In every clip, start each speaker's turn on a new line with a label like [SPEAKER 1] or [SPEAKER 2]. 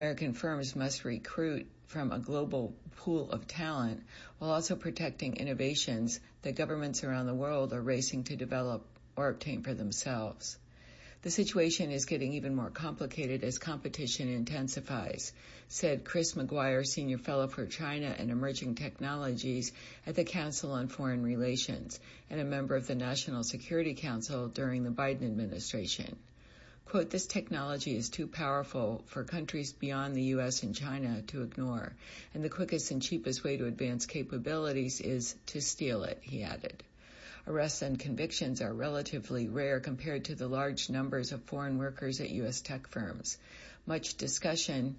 [SPEAKER 1] American firms must recruit from a global pool of talent while also protecting innovations that governments around the world are racing to develop or obtain for themselves. The situation is getting even more complicated as competition intensifies, said Chris McGuire, Senior Fellow for China and Emerging Technologies at the Council on Foreign Relations and a member of the National Security Council during the Biden administration. Quote, this technology is too powerful for countries beyond the U.S. and China to ignore, and the quickest and cheapest way to advance capabilities is to steal it, he added. Arrests and convictions are relatively rare compared to the large numbers of foreign workers at U.S. tech firms. Much discussion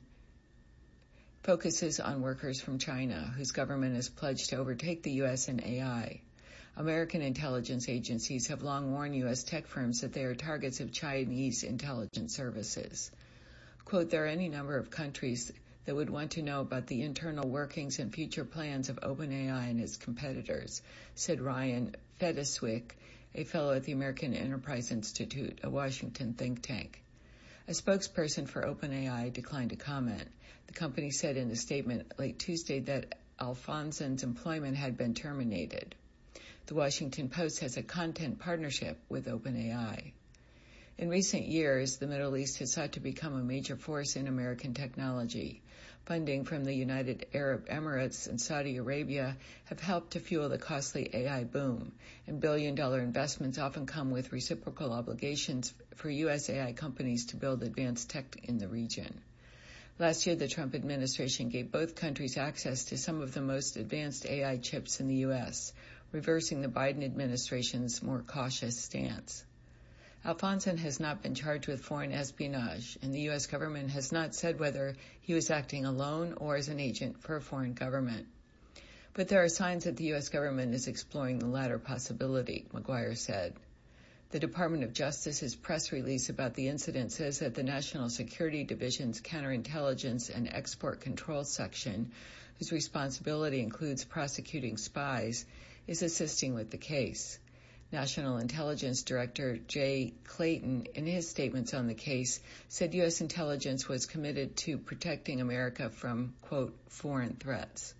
[SPEAKER 1] focuses on workers from China, whose government has pledged to overtake the U.S. in AI. American intelligence agencies have long warned U.S. tech firms that they are targets of Chinese intelligence services. Quote, there are any number of countries that would want to know about the internal workings and future plans of OpenAI and its competitors, said Ryan Fedeswick, a fellow at the American Enterprise Institute, a Washington think tank. A spokesperson for OpenAI declined to comment. The company said in a statement late Tuesday that Alphonsen's employment had been terminated. The Washington Post has a content partnership with OpenAI. In recent years, the Middle East has sought to become a major force in American technology. Funding from the United Arab Emirates and Saudi Arabia have helped to fuel the costly AI boom, and billion-dollar investments often come with reciprocal obligations for U.S. AI companies to build advanced tech in the region. Last year, the Trump administration gave both countries access to some of the most advanced AI chips in the U.S., reversing the Biden administration's more cautious stance. Alphonsen has not been charged with foreign espionage, and the U.S. government has not said whether he was acting alone or as an agent for a foreign government. But there are signs that the U.S. government is exploring the latter possibility, McGuire said. The Department of Justice's press release about the incident says that the National Security Division's Counterintelligence and Export Control Section, whose responsibility includes prosecuting spies, is assisting with the case. National Intelligence Director Jay Clayton, in his statements on the case, said U.S. intelligence was committed to protecting America from, quote, foreign threats.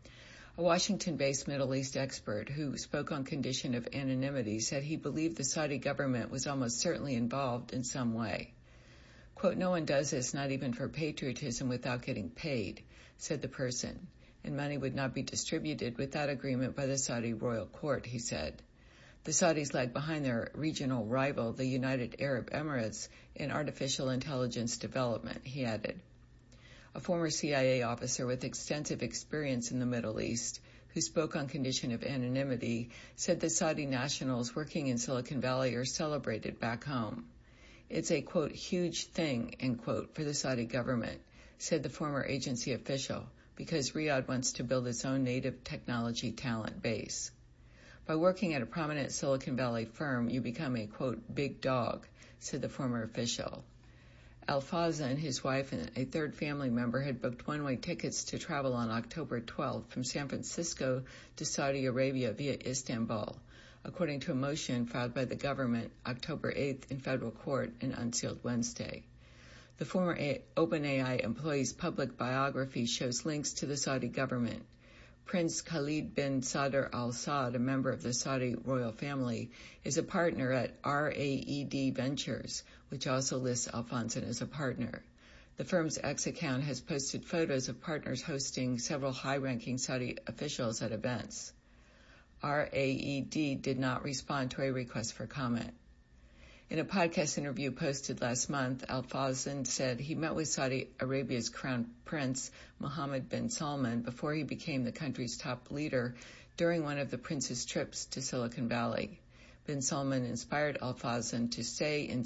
[SPEAKER 1] A Washington-based Middle East expert who spoke on condition of anonymity said he believed the Saudi government was almost certainly involved in some way. Quote, no one does this, not even for patriotism, without getting paid, said the person, and money would not be distributed without agreement by the Saudi royal court, he said. The Saudis lag behind their regional rival, the United Arab Emirates, in artificial intelligence development, he added. A former CIA officer with extensive experience in the Middle East, who spoke on condition of anonymity, said the Saudi nationals working in Silicon Valley are celebrated back home. It's a, quote, huge thing, end quote, for the Saudi government, said the former agency official, because Riyadh wants to build its own native technology talent base. By working at a prominent Silicon Valley firm, you become a, quote, big dog, said the former official. Alphonsen, his wife, and a third family member had booked one-way tickets to travel on October 12th from San Francisco to Saudi Arabia via Istanbul, according to a motion filed by the government October 8th in federal court and unsealed Wednesday. The former OpenAI employee's public biography shows links to the Saudi government. Prince Khalid bin Sadr Al Saud, a member of the Saudi royal family, is a partner at RAED Ventures, which also lists Alphonsen as a partner. The firm's X account has posted photos of partners hosting several high-ranking Saudi officials at events. RAED did not respond to a request for comment. In a podcast interview posted last month, Alphonsen said he met with Saudi Arabia's Crown Prince Mohammed bin Salman before he became the country's top leader during one of the prince's trips to Silicon Valley. Bin Salman inspired Alphonsen to stay in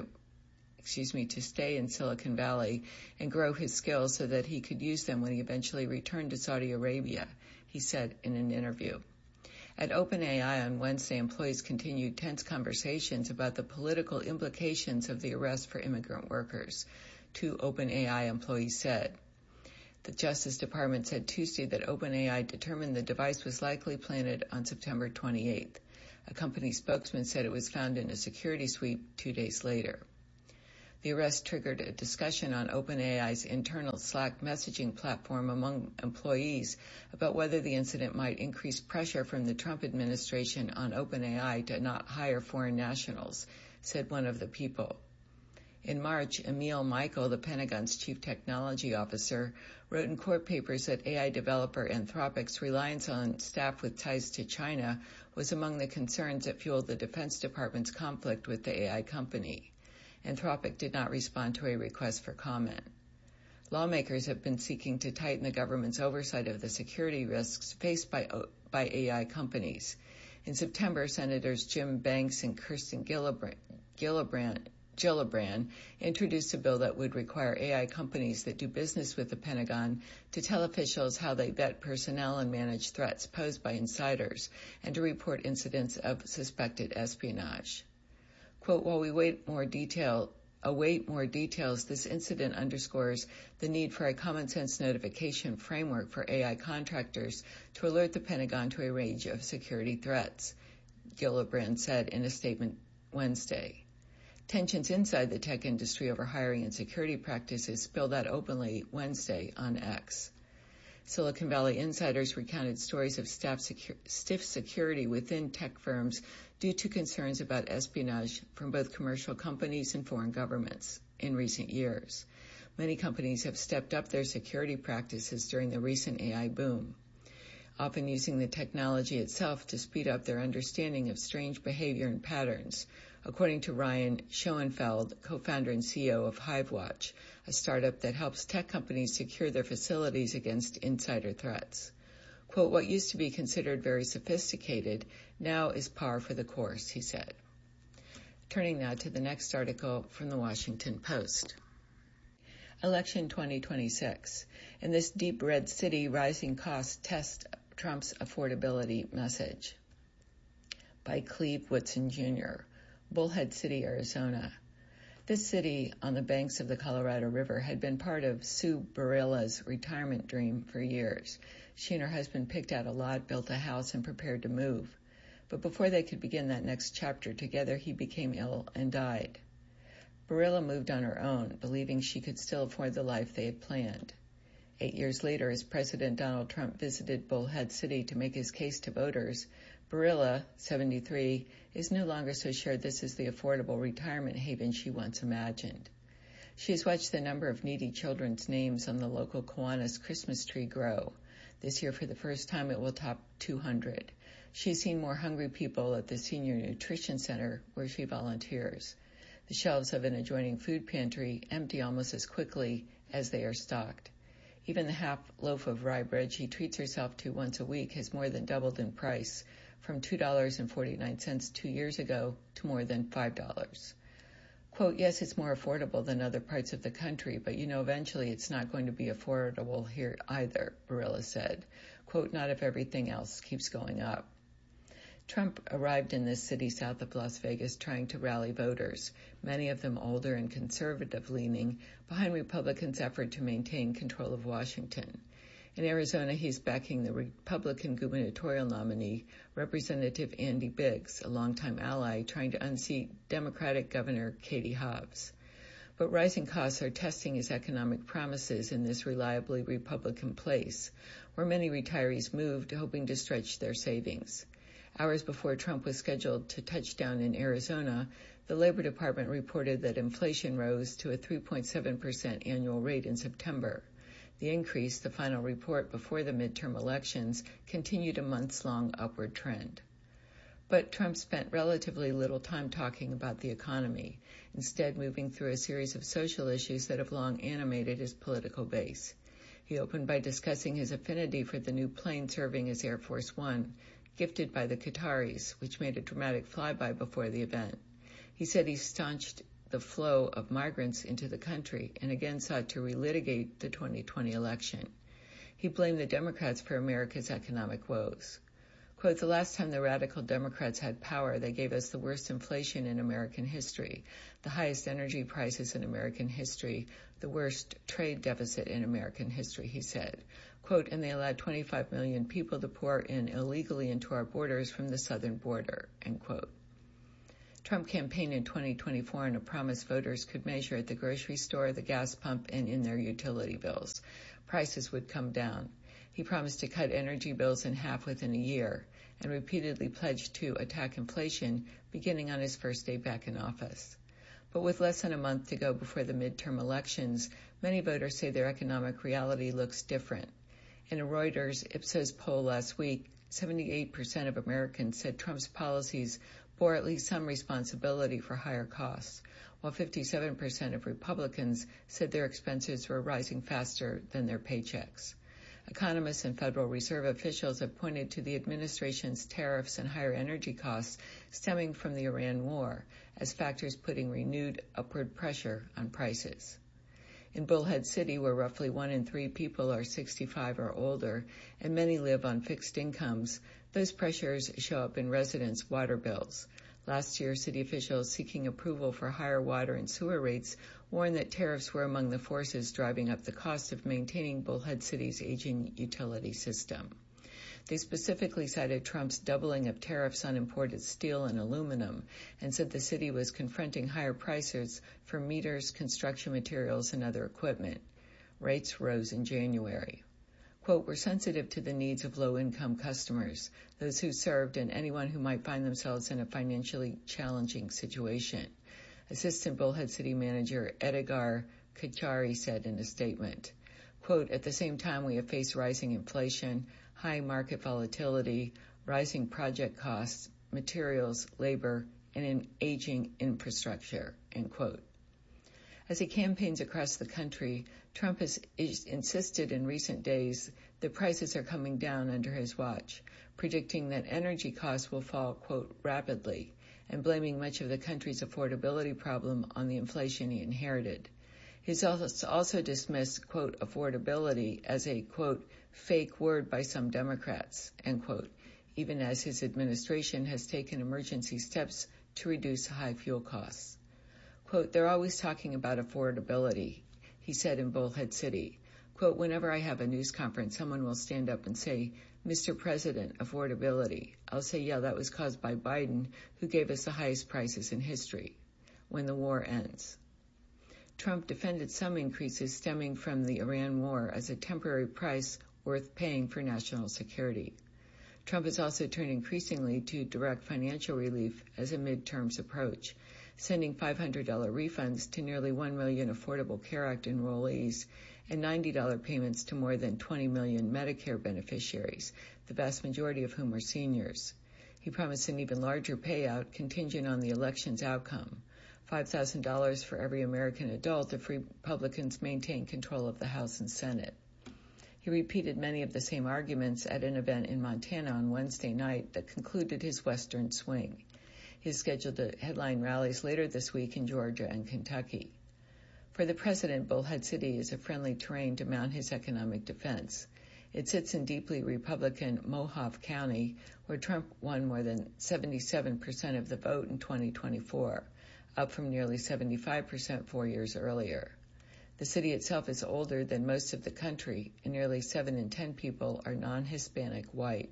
[SPEAKER 1] Silicon Valley and grow his skills so that he could use them when he eventually returned to Saudi Arabia, he said in an interview. At OpenAI on Wednesday, employees continued tense conversations about the political implications of the arrest for immigrant workers, two OpenAI employees said. The Justice Department said Tuesday that OpenAI determined the device was likely planted on September 28th. A company spokesman said it was found in a security sweep 2 days later. The arrest triggered a discussion on OpenAI's internal Slack messaging platform among employees about whether the incident might increase pressure from the Trump administration on OpenAI to not hire foreign nationals, said one of the people. In March, Emil Michael, the Pentagon's chief technology officer, wrote in court papers that AI developer Anthropic's reliance on staff with ties to China was among the concerns that fueled the Defense Department's conflict with the AI company. Anthropic did not respond to a request for comment. Lawmakers have been seeking to tighten the government's oversight of the security risks faced by AI companies. In September, Senators Jim Banks and Kirsten Gillibrand introduced a bill that would require AI companies that do business with the Pentagon to tell officials how they vet personnel and manage threats posed by insiders, and to report incidents of suspected espionage. Quote, while we await more details, this incident underscores the need for a common-sense notification framework for AI contractors to alert the Pentagon to a range of security threats, Gillibrand said in a statement Wednesday. Tensions inside the tech industry over hiring and security practices spilled out openly Wednesday on X. Silicon Valley insiders recounted stories of stiff security within tech firms due to concerns about espionage from both commercial companies and foreign governments in recent years. Many companies have stepped up their security practices during the recent AI boom, often using the technology itself to speed up their understanding of strange behavior and patterns, according to Ryan Schoenfeld, co-founder and CEO of HiveWatch, a startup that helps tech companies secure their facilities against insider threats. Quote, what used to be considered very sophisticated now is par for the course, he said. Turning now to the next article from the Washington Post. Election 2026. In this deep red city, rising costs test Trump's affordability message. By Cleve Woodson Jr., Bullhead City, Arizona. This city on the banks of the Colorado River had been part of Sue Barilla's retirement dream for years. She and her husband picked out a lot, built a house, and prepared to move. But before they could begin that next chapter together, he became ill and died. Barilla moved on her own, believing she could still afford the life they had planned. 8 years later, as President Donald Trump visited Bullhead City to make his case to voters, Barilla, 73, is no longer so sure this is the affordable retirement haven she once imagined. She has watched the number of needy children's names on the local Kiwanis Christmas tree grow. This year, for the first time, it will top 200. She's seen more hungry people at the Senior Nutrition Center, where she volunteers. The shelves of an adjoining food pantry empty almost as quickly as they are stocked. Even the half loaf of rye bread she treats herself to once a week has more than doubled in price, from $2.49 2 years ago to more than $5. Quote, yes, it's more affordable than other parts of the country, but eventually it's not going to be affordable here either, Barilla said. Quote, not if everything else keeps going up. Trump arrived in this city south of Las Vegas trying to rally voters, many of them older and conservative-leaning, behind Republicans' effort to maintain control of Washington. In Arizona, he's backing the Republican gubernatorial nominee, Representative Andy Biggs, a longtime ally, trying to unseat Democratic Governor Katie Hobbs. But rising costs are testing his economic promises in this reliably Republican place, where many retirees moved, hoping to stretch their savings. Hours before Trump was scheduled to touch down in Arizona, the Labor Department reported that inflation rose to a 3.7% annual rate in September. The increase, the final report before the midterm elections, continued a months-long upward trend. But Trump spent relatively little time talking about the economy, instead moving through a series of social issues that have long animated his political base. He opened by discussing his affinity for the new plane serving as Air Force One, gifted by the Qataris, which made a dramatic flyby before the event. He said he staunched the flow of migrants into the country and again sought to relitigate the 2020 election. He blamed the Democrats for America's economic woes. Quote, the last time the radical Democrats had power, they gave us the worst inflation in American history, the highest energy prices in American history, the worst trade deficit in American history, he said. Quote, and they allowed 25 million people to pour in illegally into our borders from the southern border, end quote. Trump campaigned in 2024 on a promise voters could measure at the grocery store, the gas pump, and in their utility bills. Prices would come down. He promised to cut energy bills in half within a year and repeatedly pledged to attack inflation beginning on his first day back in office. But with less than a month to go before the midterm elections, many voters say their economic reality looks different. In a Reuters Ipsos poll last week, 78% of Americans said Trump's policies bore at least some responsibility for higher costs, while 57% of Republicans said their expenses were rising faster than their paychecks. Economists and Federal Reserve officials have pointed to the administration's tariffs and higher energy costs stemming from the Iran war as factors putting renewed upward pressure on prices. In Bullhead City, where roughly 1 in 3 people are 65 or older and many live on fixed incomes, those pressures show up in residents' water bills. Last year, city officials seeking approval for higher water and sewer rates warned that tariffs were among the forces driving up the cost of maintaining Bullhead City's aging utility system. They specifically cited Trump's doubling of tariffs on imported steel and aluminum and said the city was confronting higher prices for meters, construction materials, and other equipment. Rates rose in January. Quote, "We're sensitive to the needs of low-income customers, those who served, and anyone who might find themselves in a financially challenging situation," Assistant Bullhead City Manager Edgar Kachari said in a statement. Quote, "At the same time, we have faced rising inflation, high market volatility, rising project costs, materials, labor, and an aging infrastructure," end quote. As he campaigns across the country, Trump has insisted in recent days that prices are coming down under his watch, predicting that energy costs will fall, quote, "rapidly," and blaming much of the country's affordability problem on the inflation he inherited. He's also dismissed, quote, "affordability" as a, quote, "fake word by some Democrats," end quote, even as his administration has taken emergency steps to reduce high fuel costs. Quote, "They're always talking about affordability," he said in Bullhead City. Quote, "Whenever I have a news conference, someone will stand up and say, 'Mr. President, affordability.' I'll say, 'Yeah, that was caused by Biden, who gave us the highest prices in history,' when the war ends." Trump defended some increases stemming from the Iran war as a temporary price worth paying for national security. Trump has also turned increasingly to direct financial relief as a midterms approach, sending $500 refunds to nearly 1 million Affordable Care Act enrollees and $90 payments to more than 20 million Medicare beneficiaries, the vast majority of whom are seniors. He promised an even larger payout contingent on the election's outcome, $5,000 for every American adult if Republicans maintain control of the House and Senate. He repeated many of the same arguments at an event in Montana on Wednesday night that concluded his Western swing. He is scheduled to headline rallies later this week in Georgia and Kentucky. For the president, Bullhead City is a friendly terrain to mount his economic defense. It sits in deeply Republican Mohave County, where Trump won more than 77% of the vote in 2024, up from nearly 75% 4 years earlier. The city itself is older than most of the country, and nearly 7 in 10 people are non-Hispanic white.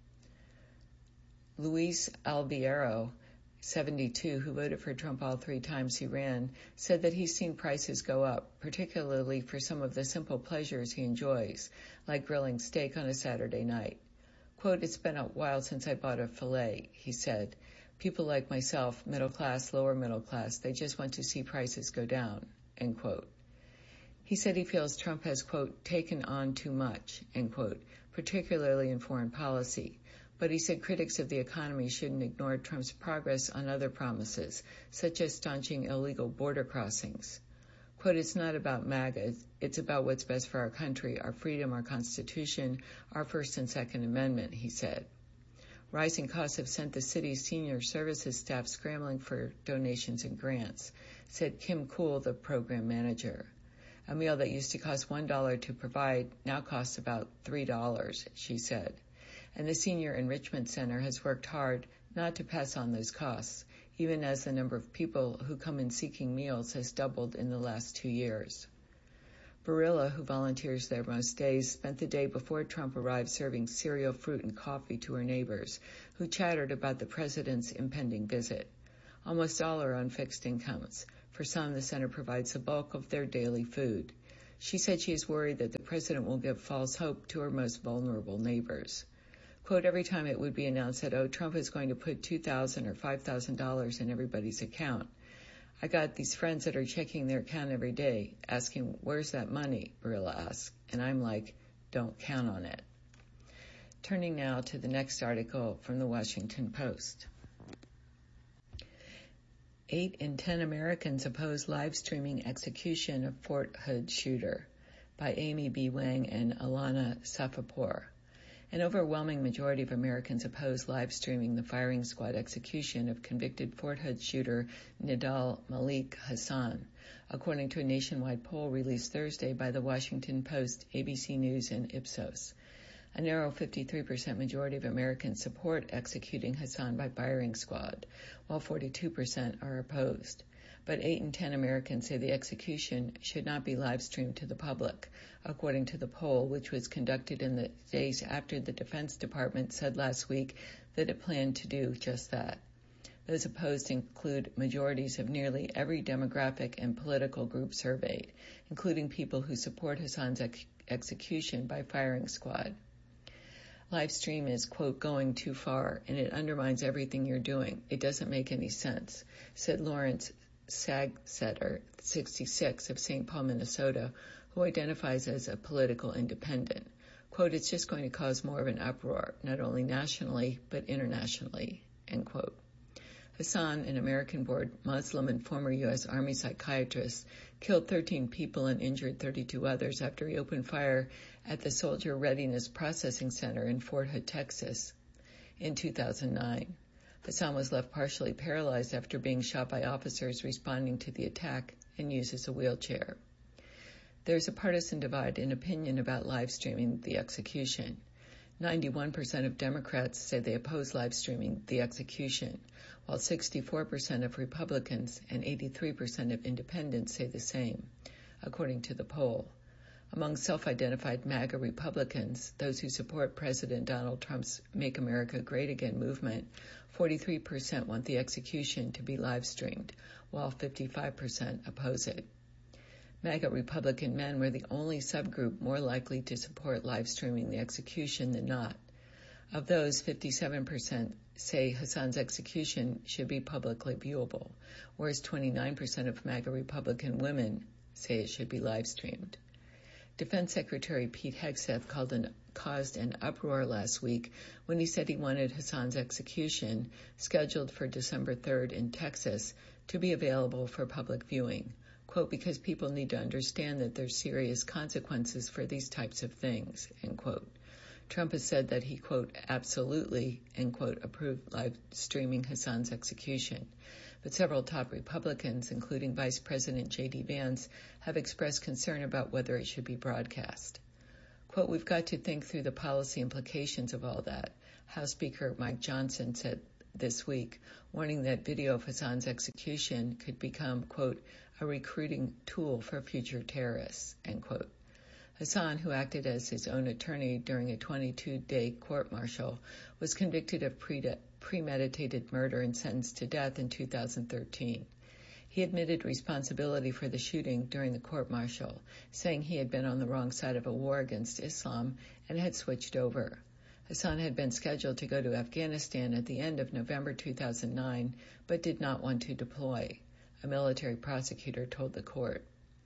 [SPEAKER 1] Luis Alviero, 72, who voted for Trump all 3 times he ran, said that he's seen prices go up, particularly for some of the simple pleasures he enjoys, like grilling steak on a Saturday night. Quote, "It's been a while since I bought a filet," he said. "People like myself, middle class, lower middle class, they just want to see prices go down," end quote. He said he feels Trump has, quote, "taken on too much," end quote, particularly in foreign policy. But he said critics of the economy shouldn't ignore Trump's progress on other promises, such as staunching illegal border crossings. Quote, "It's not about MAGA. It's about what's best for our country, our freedom, our Constitution, our First and Second Amendment," he said. Rising costs have sent the city's senior services staff scrambling for donations and grants, said Kim Kuhl, the program manager. A meal that used to cost $1 to provide now costs about $3, she said. And the Senior Enrichment Center has worked hard not to pass on those costs, even as the number of people who come in seeking meals has doubled in the last 2 years. Barilla, who volunteers there most days, spent the day before Trump arrived serving cereal, fruit, and coffee to her neighbors, who chattered about the president's impending visit. Almost all are on fixed incomes. For some, the center provides the bulk of their daily food. She said she is worried that the president will give false hope to her most vulnerable neighbors. Quote, every time it would be announced that, Trump is going to put $2,000 or $5,000 in everybody's account. I got these friends that are checking their account every day, asking, where's that money? Barilla asks. And I'm like, don't count on it. Turning now to the next article from the Washington Post. 8 in 10 Americans oppose live streaming execution of Fort Hood shooter by Amy B. Wang and Alana Safapur. An overwhelming majority of Americans oppose live streaming the firing squad execution of convicted Fort Hood shooter Nidal Malik Hasan, according to a nationwide poll released Thursday by the Washington Post, ABC News, and Ipsos. A narrow 53% majority of Americans support executing Hasan by firing squad, while 42% are opposed. But 8 in 10 Americans say the execution should not be live-streamed to the public, according to the poll, which was conducted in the days after the Defense Department said last week that it planned to do just that. Those opposed include majorities of nearly every demographic and political group surveyed, including people who support Hasan's execution by firing squad. Live stream is, quote, going too far, and it undermines everything you're doing. It doesn't make any sense, said Lawrence Sagsetter, 66, of St. Paul, Minnesota, who identifies as a political independent. Quote, it's just going to cause more of an uproar, not only nationally, but internationally, end quote. Hasan, an American-born Muslim and former U.S. Army psychiatrist, killed 13 people and injured 32 others after he opened fire at the Soldier Readiness Processing Center in Fort Hood, Texas, in 2009. Hasan was left partially paralyzed after being shot by officers responding to the attack and uses a wheelchair. There's a partisan divide in opinion about live streaming the execution. 91% of Democrats say they oppose live streaming the execution, while 64% of Republicans and 83% of independents say the same, according to the poll. Among self-identified MAGA Republicans, those who support President Donald Trump's Make America Great Again movement, 43% want the execution to be live-streamed, while 55% oppose it. MAGA Republican men were the only subgroup more likely to support live-streaming the execution than not. Of those, 57% say Hasan's execution should be publicly viewable, whereas 29% of MAGA Republican women say it should be live-streamed. Defense Secretary Pete Hegseth caused an uproar last week when he said he wanted Hasan's execution, scheduled for December 3rd in Texas, to be available for public viewing. Quote, because people need to understand that there's serious consequences for these types of things, end quote. Trump has said that he, quote, absolutely, end quote, approved live streaming Hasan's execution. But several top Republicans, including Vice President J.D. Vance, have expressed concern about whether it should be broadcast. Quote, we've got to think through the policy implications of all that, House Speaker Mike Johnson said this week, warning that video of Hasan's execution could become, quote, a recruiting tool for future terrorists, end quote. Hasan, who acted as his own attorney during a 22-day court-martial, was convicted of premeditated murder and sentenced to death in 2013. He admitted responsibility for the shooting during the court-martial, saying he had been on the wrong side of a war against Islam and had switched over. Hasan had been scheduled to go to Afghanistan at the end of November 2009, but did not want to deploy, a military prosecutor told the court.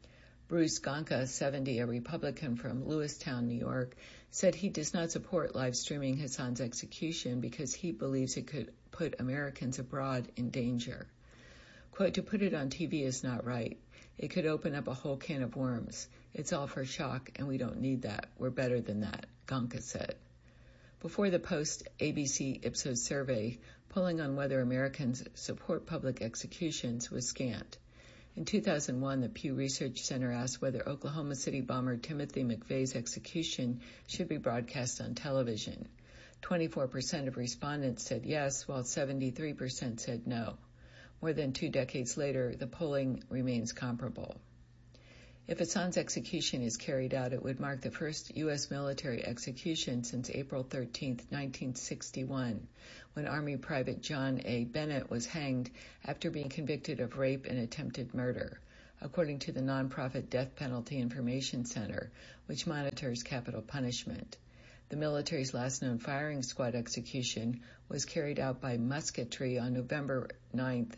[SPEAKER 1] Bruce Gonka, 70, a Republican from Lewistown, New York, said he does not support live streaming Hasan's execution because he believes it could put Americans abroad in danger. Quote, to put it on TV is not right. It could open up a whole can of worms. It's all for shock, and we don't need that. We're better than that, Gonka said. Before the post-ABC Ipsos survey, polling on whether Americans support public executions was scant. In 2001, the Pew Research Center asked whether Oklahoma City bomber Timothy McVeigh's execution should be broadcast on television. 24% of respondents said yes, while 73% said no. More than 2 decades later, the polling remains comparable. If Hassan's execution is carried out, it would mark the first U.S. military execution since April 13, 1961, when Army Private John A. Bennett was hanged after being convicted of rape and attempted murder, according to the nonprofit Death Penalty Information Center, which monitors capital punishment. The military's last known firing squad execution was carried out by musketry on November 9,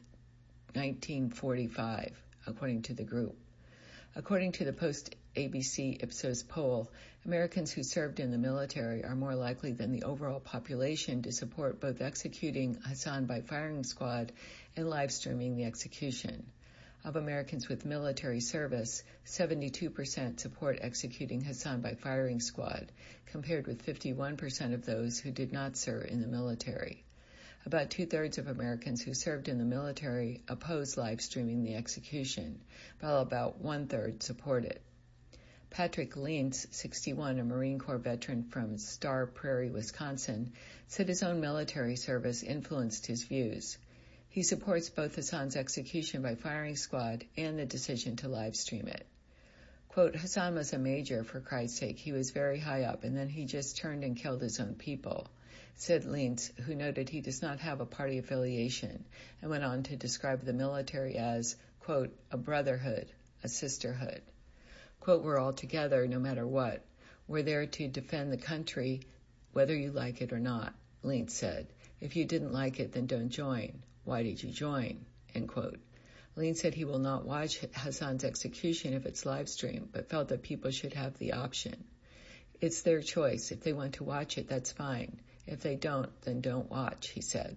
[SPEAKER 1] 1945, according to the group. According to the post-ABC Ipsos poll, Americans who served in the military are more likely than the overall population to support both executing Hassan by firing squad and live streaming the execution. Of Americans with military service, 72% support executing Hassan by firing squad, compared with 51% of those who did not serve in the military. About two-thirds of Americans who served in the military oppose live streaming the execution, while about one-third support it. Patrick Lentz, 61, a Marine Corps veteran from Star Prairie, Wisconsin, said his own military service influenced his views. He supports both Hassan's execution by firing squad and the decision to live stream it. Quote, Hassan was a major, for Christ's sake. He was very high up, and then he just turned and killed his own people, said Lentz, who noted he does not have a party affiliation, and went on to describe the military as, quote, a brotherhood, a sisterhood. Quote, we're all together no matter what. We're there to defend the country, whether you like it or not, Lentz said. If you didn't like it, then don't join. Why did you join? End quote. Lentz said he will not watch Hassan's execution if it's live streamed, but felt that people should have the option. It's their choice. If they want to watch it, that's fine. If they don't, then don't watch, he said.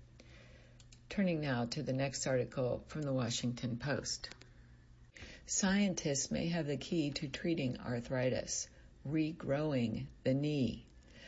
[SPEAKER 1] Turning now to the next article from the Washington Post. Scientists may have the key to treating arthritis, regrowing the knee,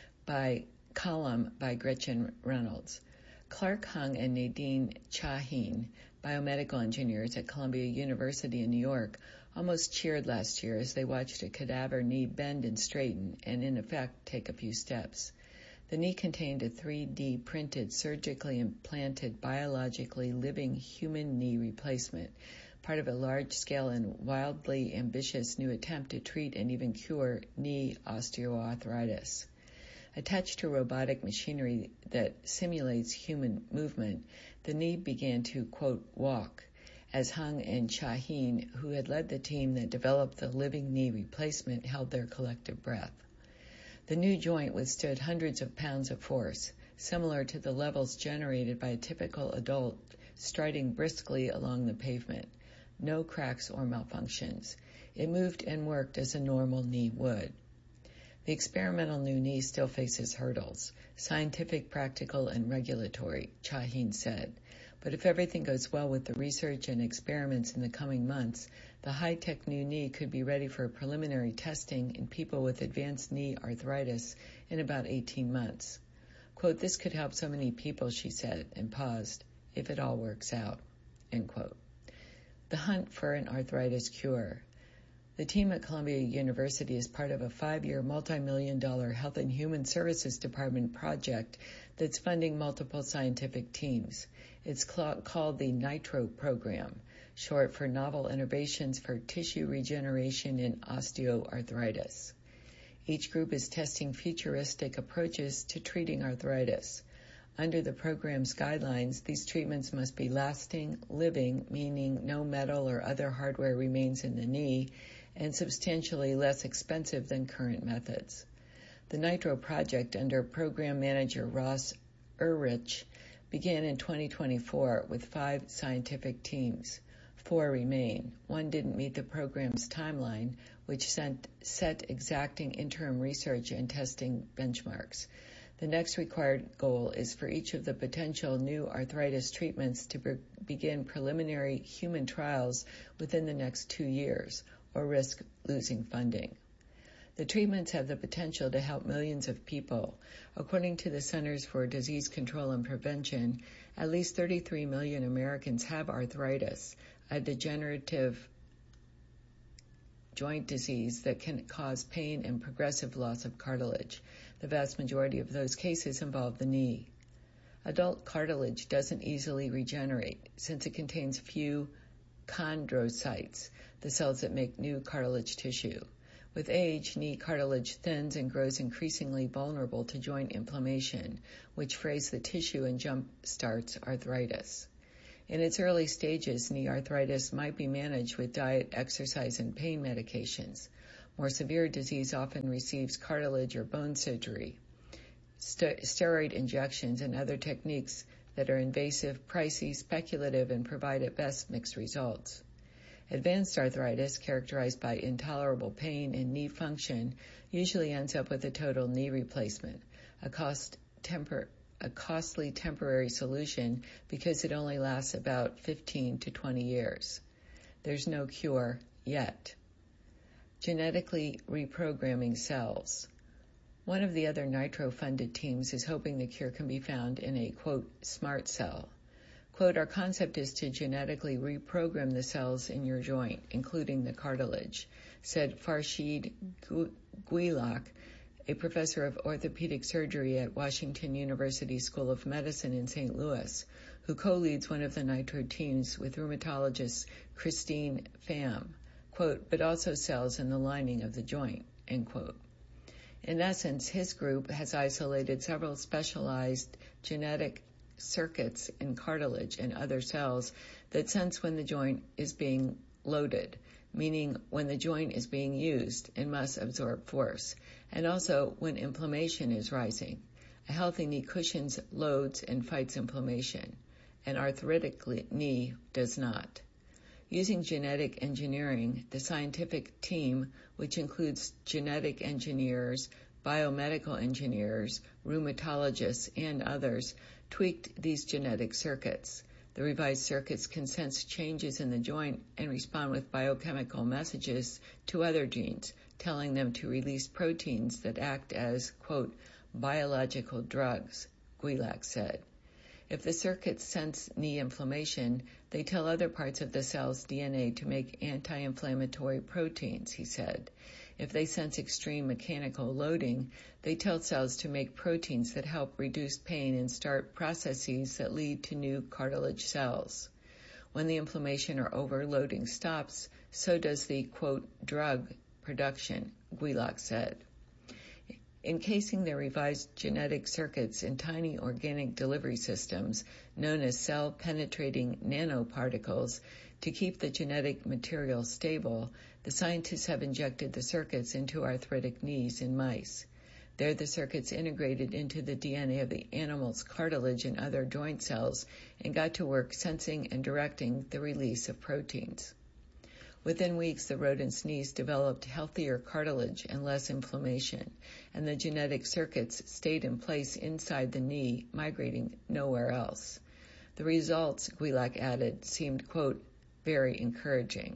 [SPEAKER 1] by column by Gretchen Reynolds. Clark Hung and Nadine Chahine, biomedical engineers at Columbia University in New York, almost cheered last year as they watched a cadaver knee bend and straighten and, in effect, take a few steps. The knee contained a 3D printed, surgically implanted, biologically living human knee replacement, part of a large-scale and wildly ambitious new attempt to treat and even cure knee osteoarthritis. Attached to robotic machinery that simulates human movement, the knee began to, quote, walk, as Hung and Chahine, who had led the team that developed the living knee replacement, held their collective breath. The new joint withstood hundreds of pounds of force, similar to the levels generated by a typical adult striding briskly along the pavement. No cracks or malfunctions. It moved and worked as a normal knee would. The experimental new knee still faces hurdles, scientific, practical, and regulatory, Chahine said. But if everything goes well with the research and experiments in the coming months, the high-tech new knee could be ready for preliminary testing in people with advanced knee arthritis in about 18 months. Quote, this could help so many people, she said, and paused, if it all works out, end quote. The hunt for an arthritis cure. The team at Columbia University is part of a 5-year, multi-million-dollar Health and Human Services Department project that's funding multiple scientific teams. It's called the NITRO program, short for Novel Innovations for Tissue Regeneration in Osteoarthritis. Each group is testing futuristic approaches to treating arthritis. Under the program's guidelines, these treatments must be lasting, living, meaning no metal or other hardware remains in the knee, and substantially less expensive than current methods. The NITRO project, under program manager Ross Ulrich, began in 2024 with 5 scientific teams. 4 remain. 1 didn't meet the program's timeline, which set exacting interim research and testing benchmarks. The next required goal is for each of the potential new arthritis treatments to begin preliminary human trials within the next 2 years, or risk losing funding. The treatments have the potential to help millions of people. According to the Centers for Disease Control and Prevention, at least 33 million Americans have arthritis, a degenerative joint disease that can cause pain and progressive loss of cartilage. The vast majority of those cases involve the knee. Adult cartilage doesn't easily regenerate since it contains few chondrocytes, the cells that make new cartilage tissue. With age, knee cartilage thins and grows increasingly vulnerable to joint inflammation, which frays the tissue and jump-starts arthritis. In its early stages, knee arthritis might be managed with diet, exercise, and pain medications. More severe disease often receives cartilage or bone surgery, steroid injections, and other techniques that are invasive, pricey, speculative, and provide at best mixed results. Advanced arthritis, characterized by intolerable pain and knee function, usually ends up with a total knee replacement, a costly temporary solution because it only lasts about 15 to 20 years. There's no cure yet. Genetically reprogramming cells. One of the other NITRO-funded teams is hoping the cure can be found in a, quote, smart cell. Quote, our concept is to genetically reprogram the cells in your joint, including the cartilage, said Farshid Guilak, a professor of orthopedic surgery at Washington University School of Medicine in St. Louis, who co-leads one of the NITRO teams with rheumatologist Christine Pham, quote, but also cells in the lining of the joint, end quote. In essence, his group has isolated several specialized genetic circuits in cartilage and other cells that sense when the joint is being loaded, meaning when the joint is being used and must absorb force, and also when inflammation is rising. A healthy knee cushions loads and fights inflammation. An arthritic knee does not. Using genetic engineering, the scientific team, which includes genetic engineers, biomedical engineers, rheumatologists, and others, tweaked these genetic circuits. The revised circuits can sense changes in the joint and respond with biochemical messages to other genes, telling them to release proteins that act as, quote, biological drugs, Guilak said. If the circuits sense knee inflammation, they tell other parts of the cell's DNA to make anti-inflammatory proteins, he said. If they sense extreme mechanical loading, they tell cells to make proteins that help reduce pain and start processes that lead to new cartilage cells. When the inflammation or overloading stops, so does the, quote, drug production, Guilak said. Encasing their revised genetic circuits in tiny organic delivery systems known as cell-penetrating nanoparticles to keep the genetic material stable, the scientists have injected the circuits into arthritic knees in mice. There, the circuits integrated into the DNA of the animal's cartilage and other joint cells and got to work sensing and directing the release of proteins. Within weeks, the rodent's knees developed healthier cartilage and less inflammation, and the genetic circuits stayed in place inside the knee, migrating nowhere else. The results, Guilak added, seemed, quote, very encouraging.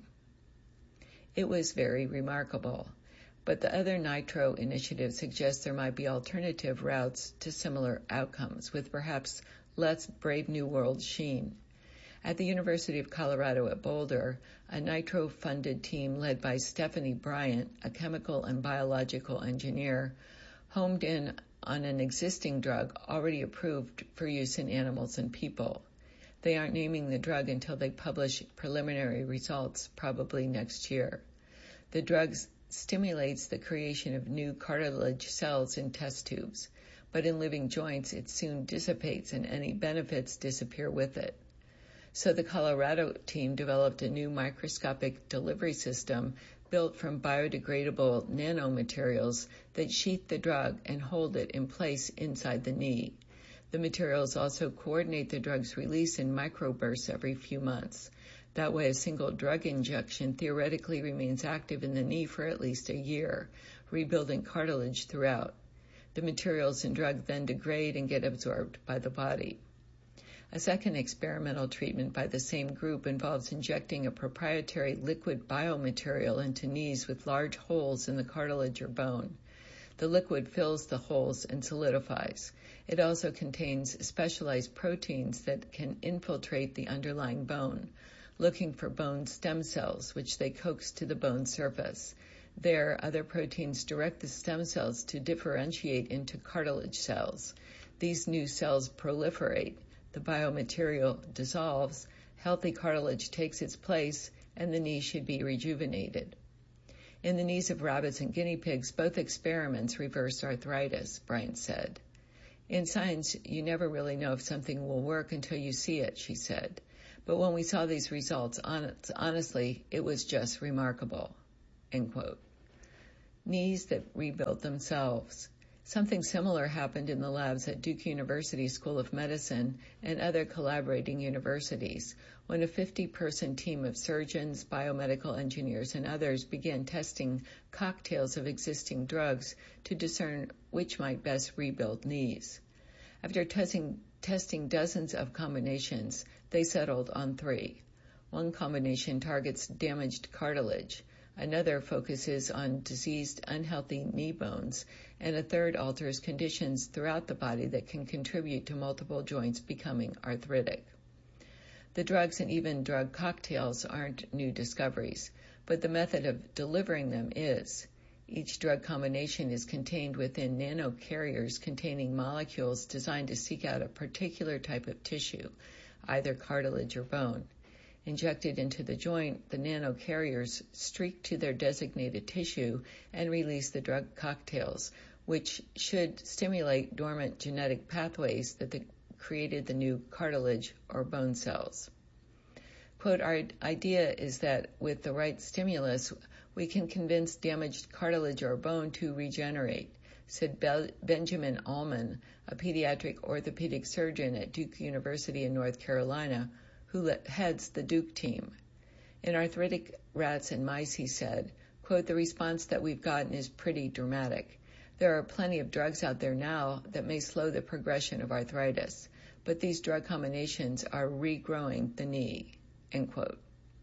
[SPEAKER 1] It was very remarkable, but the other NITRO initiative suggests there might be alternative routes to similar outcomes, with perhaps less Brave New World sheen. At the University of Colorado at Boulder, a NITRO-funded team led by Stephanie Bryant, a chemical and biological engineer, homed in on an existing drug already approved for use in animals and people. They aren't naming the drug until they publish preliminary results, probably next year. The drug stimulates the creation of new cartilage cells in test tubes, but in living joints it soon dissipates and any benefits disappear with it. So the Colorado team developed a new microscopic delivery system built from biodegradable nanomaterials that sheath the drug and hold it in place inside the knee. The materials also coordinate the drug's release in microbursts every few months. That way, a single drug injection theoretically remains active in the knee for at least a year, rebuilding cartilage throughout. The materials in drug then degrade and get absorbed by the body. A second experimental treatment by the same group involves injecting a proprietary liquid biomaterial into knees with large holes in the cartilage or bone. The liquid fills the holes and solidifies. It also contains specialized proteins that can infiltrate the underlying bone, looking for bone stem cells, which they coax to the bone surface. There, other proteins direct the stem cells to differentiate into cartilage cells. These new cells proliferate. The biomaterial dissolves, healthy cartilage takes its place and the knee should be rejuvenated. In the knees of rabbits and guinea pigs, both experiments reversed arthritis, Bryant said. In science, you never really know if something will work until you see it, she said. But when we saw these results, honestly, it was just remarkable. End quote. Knees that rebuilt themselves. Something similar happened in the labs at Duke University School of Medicine and other collaborating universities when a 50-person team of surgeons, biomedical engineers, and others began testing cocktails of existing drugs to discern which might best rebuild knees. After testing dozens of combinations, they settled on 3. One combination targets damaged cartilage, another focuses on diseased, unhealthy knee bones, and a third alters conditions throughout the body that can contribute to multiple joints becoming arthritic. The drugs and even drug cocktails aren't new discoveries, but the method of delivering them is. Each drug combination is contained within nanocarriers containing molecules designed to seek out a particular type of tissue, either cartilage or bone. Injected into the joint, the nanocarriers streak to their designated tissue and release the drug cocktails, which should stimulate dormant genetic pathways that created the new cartilage or bone cells. Quote, our idea is that with the right stimulus, we can convince damaged cartilage or bone to regenerate, said Benjamin Allman, a pediatric orthopedic surgeon at Duke University in North Carolina, who heads the Duke team. In arthritic rats and mice, he said, quote, the response that we've gotten is pretty dramatic. There are plenty of drugs out there now that may slow the progression of arthritis, but these drug combinations are regrowing the knee, end quote.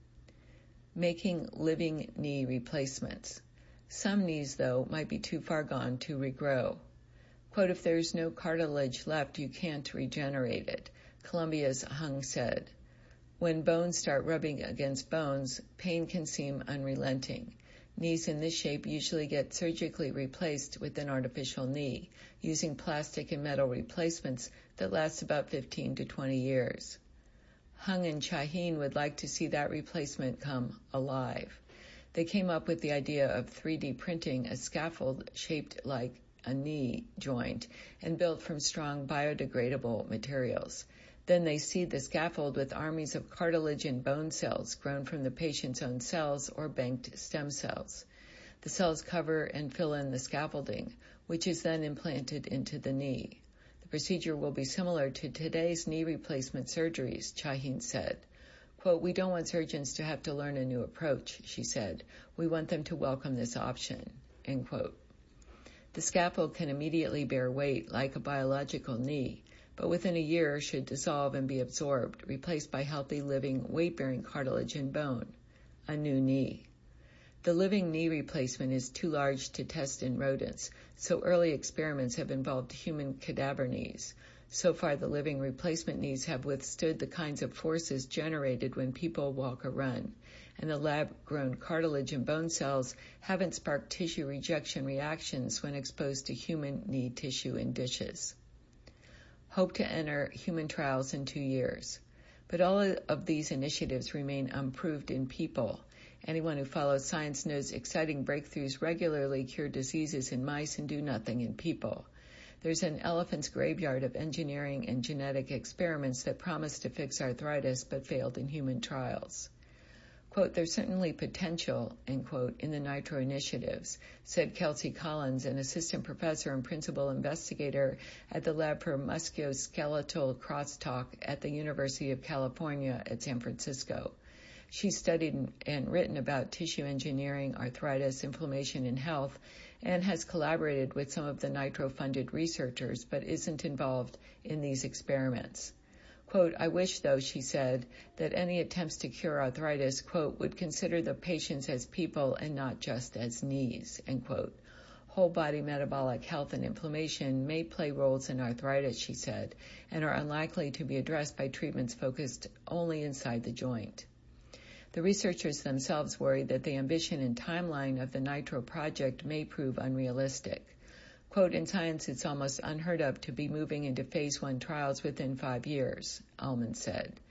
[SPEAKER 1] Making living knee replacements. Some knees, though, might be too far gone to regrow. Quote, if there's no cartilage left, you can't regenerate it, Columbia's Hung said. When bones start rubbing against bones, pain can seem unrelenting. Knees in this shape usually get surgically replaced with an artificial knee, using plastic and metal replacements that last about 15 to 20 years. Hung and Chaheen would like to see that replacement come alive. They came up with the idea of 3D printing a scaffold shaped like a knee joint and built from strong biodegradable materials. Then they seed the scaffold with armies of cartilage and bone cells grown from the patient's own cells or banked stem cells. The cells cover and fill in the scaffolding, which is then implanted into the knee. The procedure will be similar to today's knee replacement surgeries, Chaheen said. Quote, we don't want surgeons to have to learn a new approach, she said. We want them to welcome this option, end quote. The scaffold can immediately bear weight like a biological knee, but within a year should dissolve and be absorbed, replaced by healthy, living, weight-bearing cartilage and bone, a new knee. The living knee replacement is too large to test in rodents, so early experiments have involved human cadaver knees. So far, the living replacement knees have withstood the kinds of forces generated when people walk or run, and the lab-grown cartilage and bone cells haven't sparked tissue rejection reactions when exposed to human knee tissue in dishes. Hope to enter human trials in 2 years. But all of these initiatives remain unproved in people. Anyone who follows science knows exciting breakthroughs regularly cure diseases in mice and do nothing in people. There's an elephant's graveyard of engineering and genetic experiments that promised to fix arthritis but failed in human trials. Quote, there's certainly potential, end quote, in the Nitro initiatives, said Kelsey Collins, an assistant professor and principal investigator at the Lab for Musculoskeletal Crosstalk at the University of California at San Francisco. She's studied and written about tissue engineering, arthritis, inflammation, and health, and has collaborated with some of the Nitro-funded researchers, but isn't involved in these experiments. Quote, I wish, though, she said, that any attempts to cure arthritis, quote, would consider the patients as people and not just as knees, end quote. Whole body metabolic health and inflammation may play roles in arthritis, she said, and are unlikely to be addressed by treatments focused only inside the joint. The researchers themselves worry that the ambition and timeline of the Nitro project may prove unrealistic. Quote, in science, it's almost unheard of to be moving into phase 1 trials within 5 years, Allman said.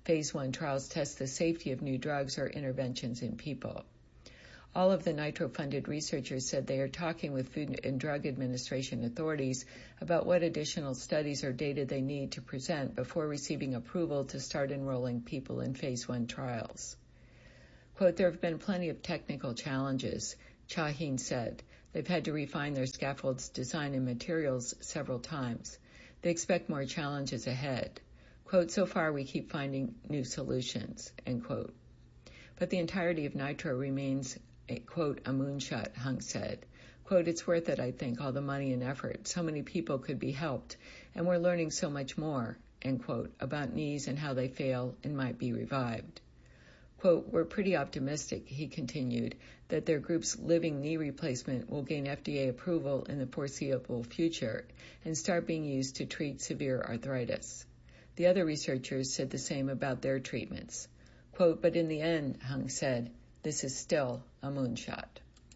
[SPEAKER 1] Phase 1 trials test the safety of new drugs or interventions in people. All of the NITRO-funded researchers said they are talking with Food and Drug Administration authorities about what additional studies or data they need to present before receiving approval to start enrolling people in Phase 1 trials. Quote, there have been plenty of technical challenges, Chahine said. They've had to refine their scaffold's design and materials several times. They expect more challenges ahead. Quote, so far we keep finding new solutions, end quote. But the entirety of NITRO remains quote, a moonshot, Hung said. Quote, it's worth it, I think, all the money and effort. So many people could be helped, and we're learning so much more, end quote, about knees and how they fail and might be revived. Quote, we're pretty optimistic, he continued, that their group's living knee replacement will gain FDA approval in the foreseeable future and start being used to treat severe arthritis. The other researchers said the same about their treatments. Quote, but in the end, Hung said, this is still a moonshot.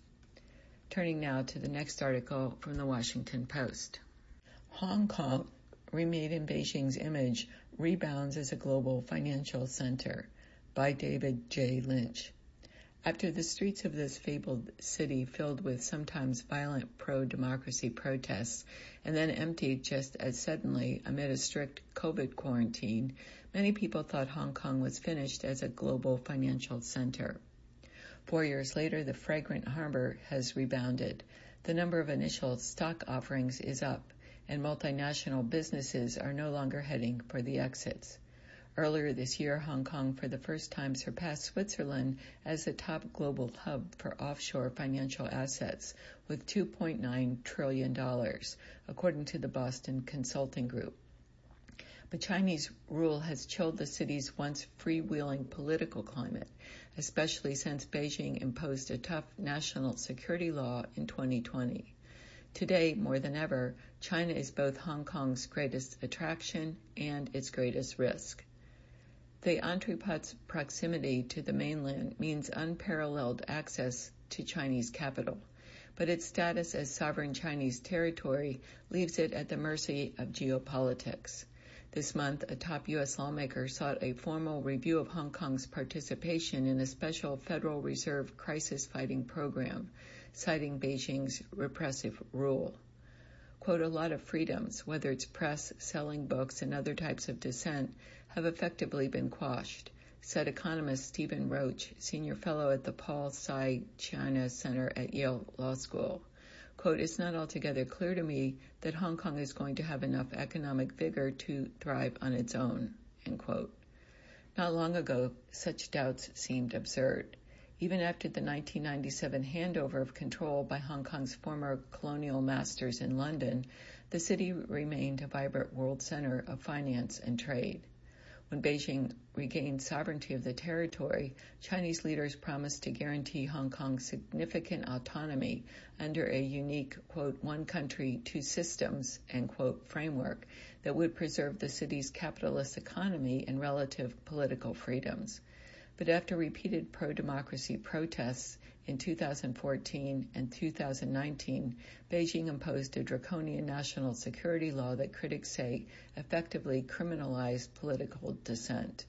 [SPEAKER 1] Turning now to the next article from the Washington Post. Hong Kong, remade in Beijing's image, rebounds as a global financial center, by David J. Lynch. After the streets of this fabled city filled with sometimes violent pro-democracy protests and then emptied just as suddenly amid a strict COVID quarantine, many people thought Hong Kong was finished as a global financial center. 4 years later, the fragrant harbor has rebounded. The number of initial stock offerings is up, and multinational businesses are no longer heading for the exits. Earlier this year, Hong Kong for the first time surpassed Switzerland as the top global hub for offshore financial assets with $2.9 trillion, according to the Boston Consulting Group. But Chinese rule has chilled the city's once freewheeling political climate, especially since Beijing imposed a tough national security law in 2020. Today, more than ever, China is both Hong Kong's greatest attraction and its greatest risk. The entrepot's proximity to the mainland means unparalleled access to Chinese capital, but its status as sovereign Chinese territory leaves it at the mercy of geopolitics. This month, a top U.S. lawmaker sought a formal review of Hong Kong's participation in a special Federal Reserve crisis-fighting program, citing Beijing's repressive rule. Quote, a lot of freedoms, whether it's press, selling books, and other types of dissent, have effectively been quashed, said economist Stephen Roach, senior fellow at the Paul Tsai China Center at Yale Law School. Quote, it's not altogether clear to me that Hong Kong is going to have enough economic vigor to thrive on its own, end quote. Not long ago, such doubts seemed absurd. Even after the 1997 handover of control by Hong Kong's former colonial masters in London, the city remained a vibrant world center of finance and trade. When Beijing regained sovereignty of the territory, Chinese leaders promised to guarantee Hong Kong significant autonomy under a unique, quote, one country, two systems, end quote, framework that would preserve the city's capitalist economy and relative political freedoms. But after repeated pro-democracy protests in 2014 and 2019, Beijing imposed a draconian national security law that critics say effectively criminalized political dissent.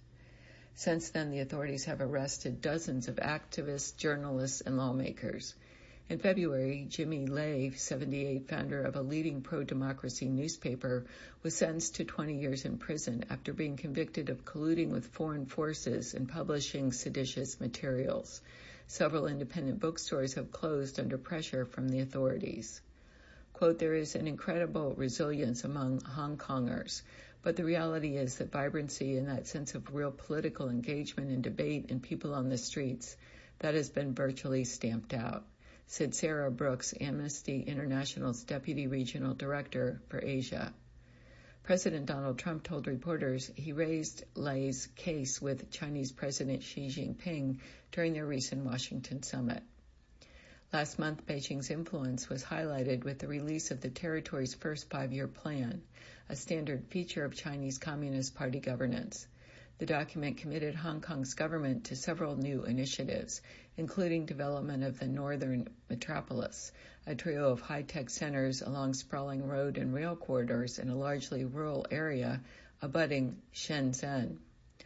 [SPEAKER 1] Since then, the authorities have arrested dozens of activists, journalists, and lawmakers. In February, Jimmy Lai, 78, founder of a leading pro-democracy newspaper, was sentenced to 20 years in prison after being convicted of colluding with foreign forces and publishing seditious materials. Several independent bookstores have closed under pressure from the authorities. Quote, there is an incredible resilience among Hong Kongers, but the reality is that vibrancy and that sense of real political engagement and debate and people on the streets, that has been virtually stamped out, said Sarah Brooks, Amnesty International's Deputy Regional Director for Asia. President Donald Trump told reporters he raised Lai's case with Chinese President Xi Jinping during their recent Washington summit. Last month, Beijing's influence was highlighted with the release of the territory's first 5-year plan, a standard feature of Chinese Communist Party governance. The document committed Hong Kong's government to several new initiatives, including development of the Northern Metropolis, a trio of high-tech centers along sprawling road and rail corridors in a largely rural area abutting Shenzhen.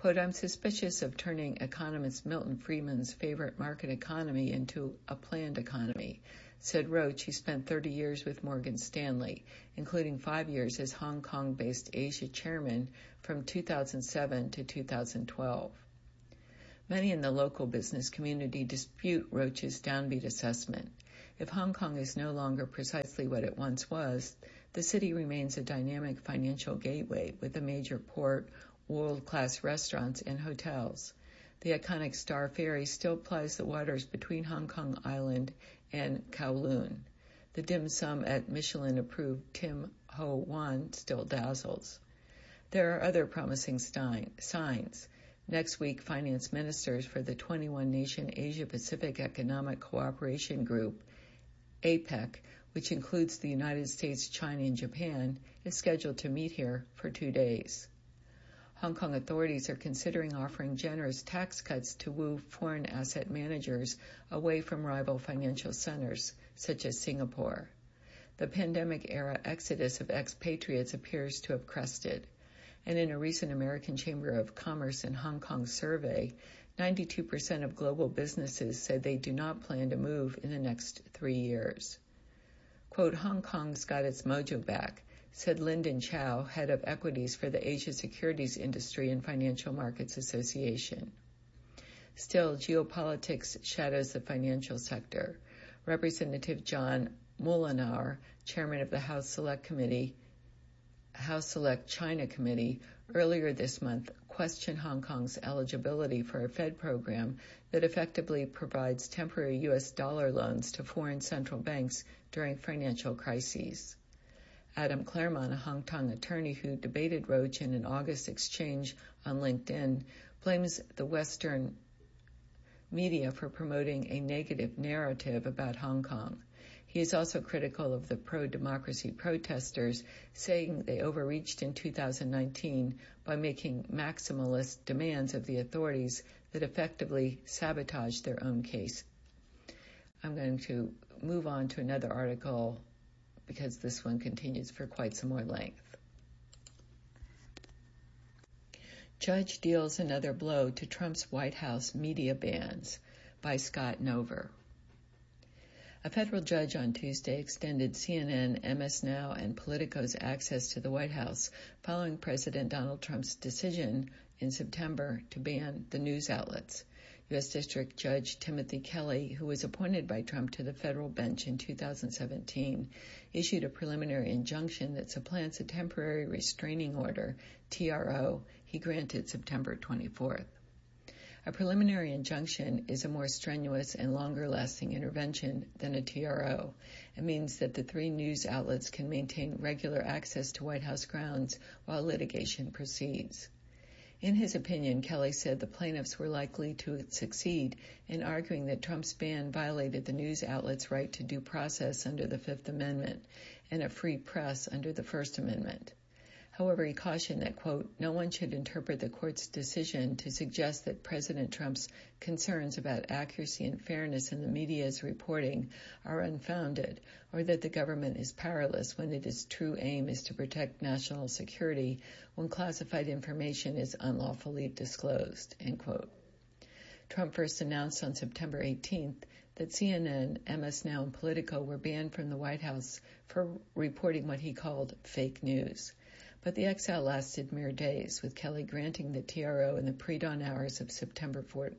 [SPEAKER 1] Quote, I'm suspicious of turning economist Milton Friedman's favorite market economy into a planned economy, said Roach, who spent 30 years with Morgan Stanley, including 5 years as Hong Kong-based Asia chairman from 2007 to 2012. Many in the local business community dispute Roach's downbeat assessment. If Hong Kong is no longer precisely what it once was, the city remains a dynamic financial gateway with a major port, world-class restaurants, and hotels. The iconic Star Ferry still plies the waters between Hong Kong Island and Kowloon. The dim sum at Michelin-approved Tim Ho Wan still dazzles. There are other promising signs. Next week, finance ministers for the 21-nation Asia-Pacific Economic Cooperation Group, APEC, which includes the United States, China, and Japan, is scheduled to meet here for 2 days. Hong Kong authorities are considering offering generous tax cuts to woo foreign asset managers away from rival financial centers, such as Singapore. The pandemic-era exodus of expatriates appears to have crested, and in a recent American Chamber of Commerce in Hong Kong survey, 92% of global businesses said they do not plan to move in the next 3 years. Quote, Hong Kong's got its mojo back, said Lyndon Chow, head of equities for the Asia Securities Industry and Financial Markets Association. Still, geopolitics shadows the financial sector. Representative John Mullinaar, chairman of the House Select China Committee, earlier this month questioned Hong Kong's eligibility for a Fed program that effectively provides temporary U.S. dollar loans to foreign central banks during financial crises. Adam Claremont, a Hong Kong attorney who debated Roach in an August exchange on LinkedIn, blames the Western media for promoting a negative narrative about Hong Kong. He is also critical of the pro-democracy protesters, saying they overreached in 2019 by making maximalist demands of the authorities that effectively sabotaged their own case. I'm going to move on to another article because this one continues for quite some more length. Judge deals another blow to Trump's White House media bans, by Scott Nover. A federal judge on Tuesday extended CNN, MS Now, and Politico's access to the White House following President Donald Trump's decision in September to ban the news outlets. U.S. District Judge Timothy Kelly, who was appointed by Trump to the federal bench in 2017, issued a preliminary injunction that supplants a temporary restraining order, TRO, he granted September 24th. A preliminary injunction is a more strenuous and longer-lasting intervention than a TRO. It means that the 3 news outlets can maintain regular access to White House grounds while litigation proceeds. In his opinion, Kelly said the plaintiffs were likely to succeed in arguing that Trump's ban violated the news outlets' right to due process under the Fifth Amendment and a free press under the First Amendment. However, he cautioned that, quote, no one should interpret the court's decision to suggest that President Trump's concerns about accuracy and fairness in the media's reporting are unfounded, or that the government is powerless when its true aim is to protect national security when classified information is unlawfully disclosed, end quote. Trump first announced on September 18th that CNN, MS Now, and Politico were banned from the White House for reporting what he called fake news. But the exile lasted mere days, with Kelly granting the TRO in the pre-dawn hours of September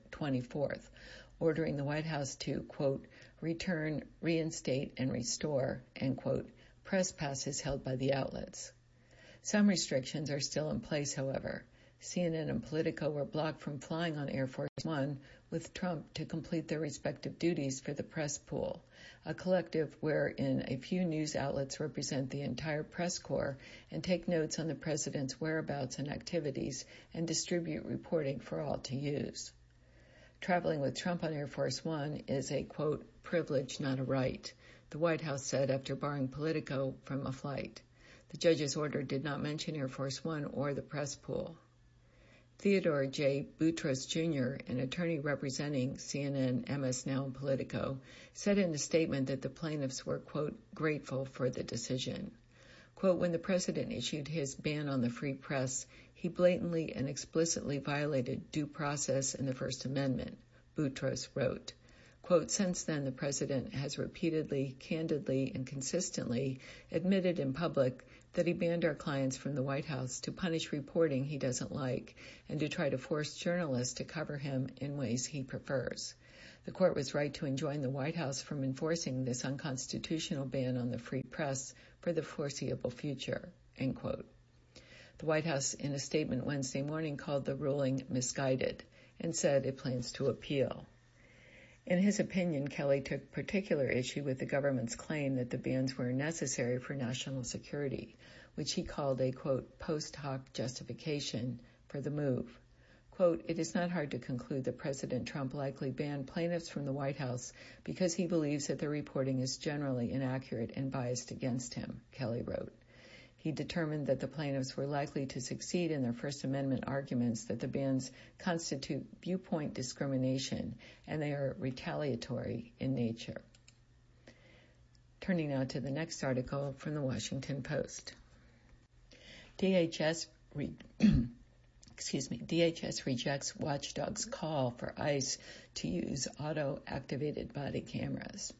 [SPEAKER 1] 24th, ordering the White House to, quote, return, reinstate, and restore, end quote, press passes held by the outlets. Some restrictions are still in place, however. CNN and Politico were blocked from flying on Air Force One with Trump to complete their respective duties for the press pool, a collective wherein a few news outlets represent the entire press corps and take notes on the president's whereabouts and activities and distribute reporting for all to use. Traveling with Trump on Air Force One is a, quote, privilege, not a right, the White House said after barring Politico from a flight. The judge's order did not mention Air Force One or the press pool. Theodore J. Boutros Jr., an attorney representing CNN, MS Now, and Politico, said in a statement that the plaintiffs were, quote, grateful for the decision. Quote, when the president issued his ban on the free press, he blatantly and explicitly violated due process and the First Amendment, Boutros wrote. Quote, since then, the president has repeatedly, candidly, and consistently admitted in public that he banned our clients from the White House to punish reporting he doesn't like and to try to force journalists to cover him in ways he prefers. The court was right to enjoin the White House from enforcing this unconstitutional ban on the free press for the foreseeable future, end quote. The White House, in a statement Wednesday morning, called the ruling misguided and said it plans to appeal. In his opinion, Kelly took particular issue with the government's claim that the bans were necessary for national security, which he called a, quote, post hoc justification for the move. Quote, it is not hard to conclude that President Trump likely banned plaintiffs from the White House because he believes that their reporting is generally inaccurate and biased against him, Kelly wrote. He determined that the plaintiffs were likely to succeed in their First Amendment arguments that the bans constitute viewpoint discrimination and they are retaliatory in nature. Turning now to the next article from the Washington Post. DHS rejects watchdog's call for ICE to use auto-activated body cameras.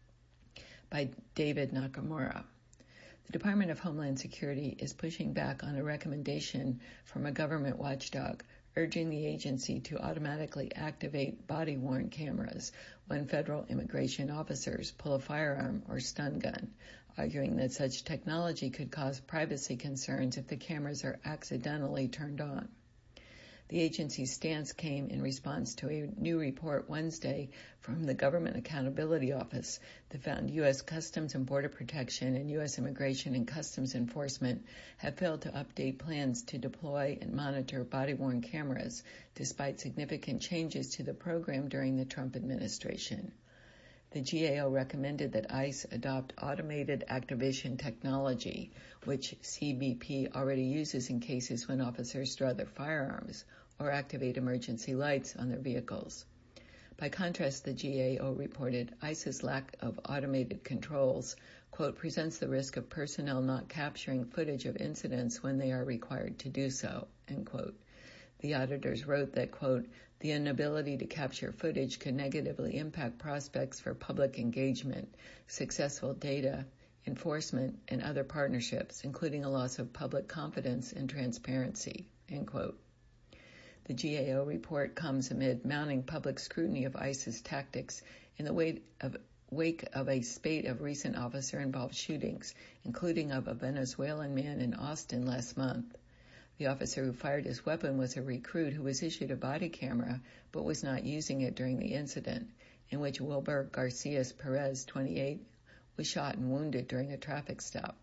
[SPEAKER 1] By David Nakamura. The Department of Homeland Security is pushing back on a recommendation from a government watchdog urging the agency to automatically activate body-worn cameras when federal immigration officers pull a firearm or stun gun, arguing that such technology could cause privacy concerns if the cameras are accidentally turned on. The agency's stance came in response to a new report Wednesday from the Government Accountability Office that found U.S. Customs and Border Protection and U.S. Immigration and Customs Enforcement have failed to update plans to deploy and monitor body-worn cameras despite significant changes to the program during the Trump administration. The GAO recommended that ICE adopt automated activation technology, which CBP already uses in cases when officers draw their firearms or activate emergency lights on their vehicles. By contrast, the GAO reported ICE's lack of automated controls, quote, presents the risk of personnel not capturing footage of incidents when they are required to do so, end quote. The auditors wrote that, quote, the inability to capture footage could negatively impact prospects for public engagement, successful data enforcement, and other partnerships, including a loss of public confidence and transparency, end quote. The GAO report comes amid mounting public scrutiny of ICE's tactics in the wake of a spate of recent officer-involved shootings, including of a Venezuelan man in Austin last month. The officer who fired his weapon was a recruit who was issued a body camera but was not using it during the incident, in which Wilber Garcias Perez, 28, was shot and wounded during a traffic stop.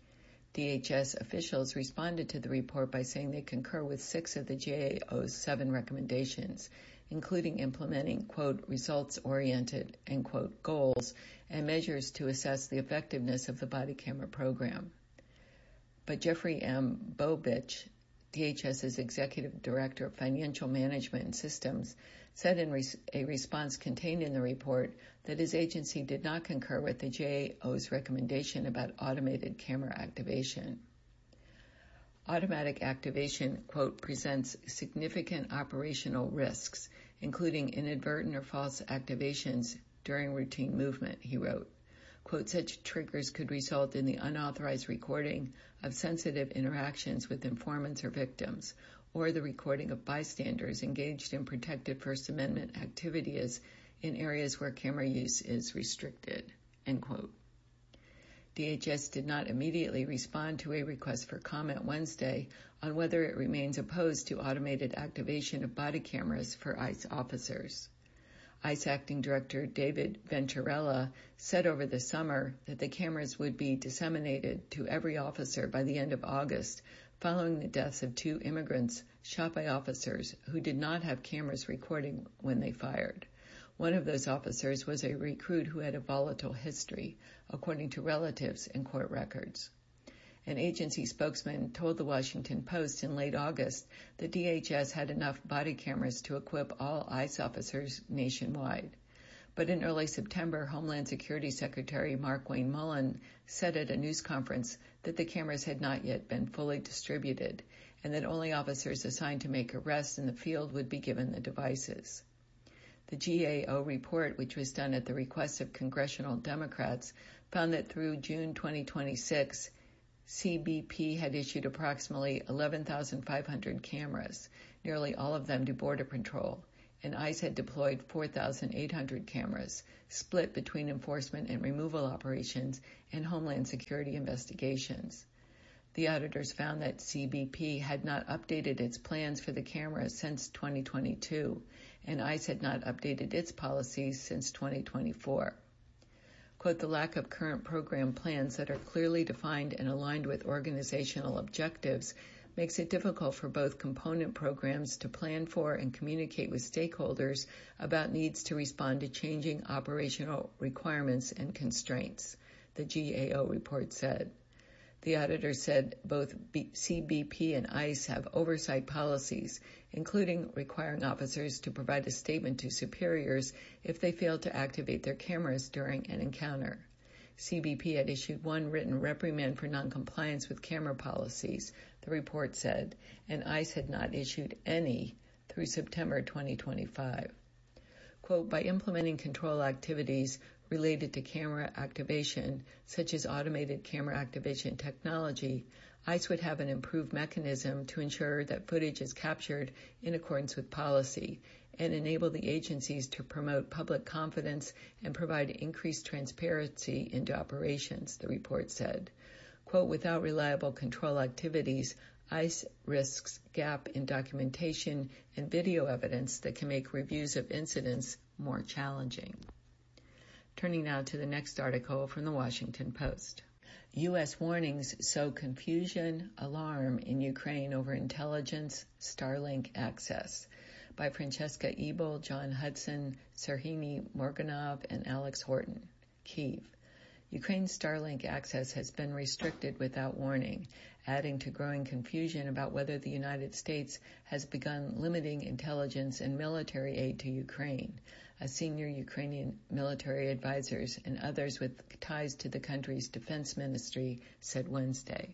[SPEAKER 1] DHS officials responded to the report by saying they concur with 6 of the GAO's 7 recommendations, including implementing, quote, results-oriented, end quote, goals and measures to assess the effectiveness of the body camera program. But Jeffrey M. Bobich, DHS's Executive Director of Financial Management and Systems, said in a response contained in the report that his agency did not concur with the GAO's recommendation about automated camera activation. Automatic activation, quote, presents significant operational risks, including inadvertent or false activations during routine movement, he wrote. Quote, such triggers could result in the unauthorized recording of sensitive interactions with informants or victims, or the recording of bystanders engaged in protected First Amendment activities in areas where camera use is restricted, end quote. DHS did not immediately respond to a request for comment Wednesday on whether it remains opposed to automated activation of body cameras for ICE officers. ICE Acting Director David Venturella said over the summer that the cameras would be disseminated to every officer by the end of August, following the deaths of 2 immigrants shot by officers who did not have cameras recording when they fired. One of those officers was a recruit who had a volatile history, according to relatives and court records. An agency spokesman told the Washington Post in late August that DHS had enough body cameras to equip all ICE officers nationwide. But in early September, Homeland Security Secretary Markwayne Mullin said at a news conference that the cameras had not yet been fully distributed and that only officers assigned to make arrests in the field would be given the devices. The GAO report, which was done at the request of congressional Democrats, found that through June 2026, CBP had issued approximately 11,500 cameras, nearly all of them to Border Patrol, and ICE had deployed 4,800 cameras, split between enforcement and removal operations and Homeland Security investigations. The auditors found that CBP had not updated its plans for the cameras since 2022, and ICE had not updated its policies since 2024. Quote, the lack of current program plans that are clearly defined and aligned with organizational objectives makes it difficult for both component programs to plan for and communicate with stakeholders about needs to respond to changing operational requirements and constraints, the GAO report said. The auditor said both CBP and ICE have oversight policies, including requiring officers to provide a statement to superiors if they fail to activate their cameras during an encounter. CBP had issued one written reprimand for noncompliance with camera policies, the report said, and ICE had not issued any through September 2025. Quote, by implementing control activities related to camera activation, such as automated camera activation technology, ICE would have an improved mechanism to ensure that footage is captured in accordance with policy and enable the agencies to promote public confidence and provide increased transparency into operations, the report said. Quote, without reliable control activities, ICE risks gap in documentation and video evidence that can make reviews of incidents more challenging. Turning now to the next article from the Washington Post. U.S. warnings sow confusion, alarm in Ukraine over intelligence, Starlink access, by Francesca Ebel, John Hudson, Serhii Morganov, and Alex Horton. Kyiv. Ukraine's Starlink access has been restricted without warning, adding to growing confusion about whether the United States has begun limiting intelligence and military aid to Ukraine, as senior Ukrainian military advisors and others with ties to the country's defense ministry said Wednesday.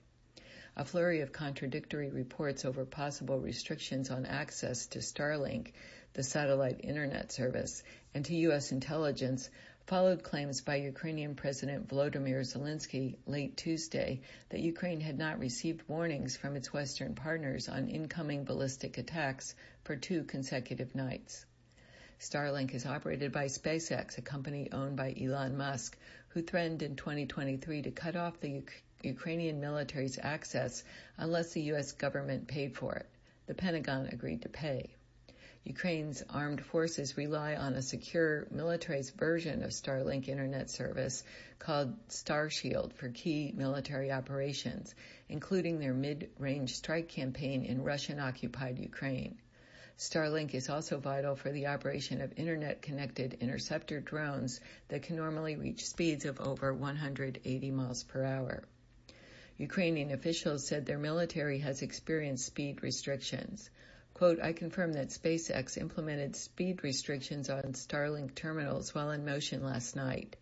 [SPEAKER 1] A flurry of contradictory reports over possible restrictions on access to Starlink, the satellite internet service, and to U.S. intelligence followed claims by Ukrainian President Volodymyr Zelensky late Tuesday that Ukraine had not received warnings from its Western partners on incoming ballistic attacks for 2 consecutive nights. Starlink is operated by SpaceX, a company owned by Elon Musk, who threatened in 2023 to cut off the Ukrainian military's access unless the U.S. government paid for it. The Pentagon agreed to pay. Ukraine's armed forces rely on a secure militarized version of Starlink internet service called Starshield for key military operations, including their mid-range strike campaign in Russian-occupied Ukraine. Starlink is also vital for the operation of internet-connected interceptor drones that can normally reach speeds of over 180 miles per hour. Ukrainian officials said their military has experienced speed restrictions. Quote, I confirm that SpaceX implemented speed restrictions on Starlink terminals while in motion last night.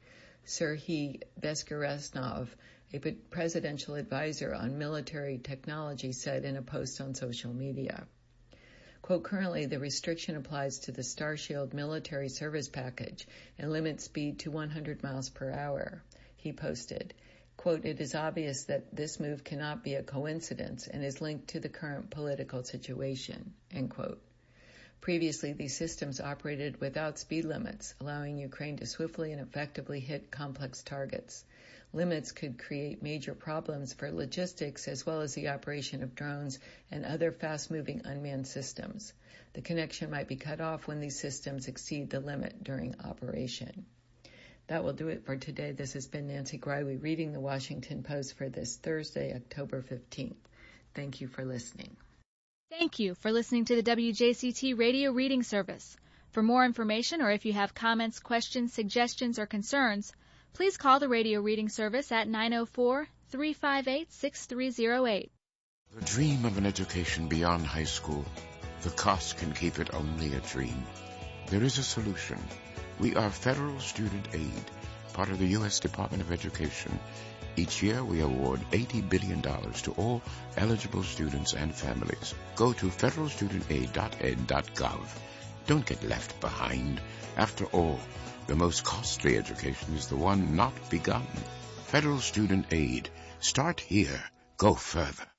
[SPEAKER 1] Serhii Bezkeresnov, a presidential advisor on military technology, said in a post on social media. Quote, currently the restriction applies to the Starshield military service package and limits speed to 100 miles per hour. He posted, quote, it is obvious that this move cannot be a coincidence and is linked to the current political situation, end quote. Previously, these systems operated without speed limits, allowing Ukraine to swiftly and effectively hit complex targets. Limits could create major problems for logistics as well as the operation of drones and other fast-moving unmanned systems. The connection might be cut off when these systems exceed the limit during operation. That will do it for today. This has been Nancy Greiwe reading the Washington Post for this Thursday, October 15th. Thank you for listening.
[SPEAKER 2] Thank you for listening to the WJCT Radio Reading Service. For more information or if you have comments, questions, suggestions, or concerns, please call the Radio Reading Service at 904-358-6308.
[SPEAKER 3] The dream of an education beyond high school, the cost can keep it only a dream. There is a solution. We are Federal Student Aid, part of the U.S. Department of Education. Each year we award $80 billion to all eligible students and families. Go to federalstudentaid.ed.gov. Don't get left behind. After all, the most costly education is the one not begun. Federal Student Aid. Start here. Go further.